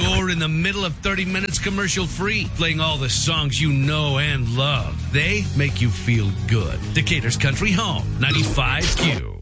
you're in the middle of 30 minutes commercial-free, playing all the songs you know and love. They make you feel good. Decatur's Country Home, 95Q.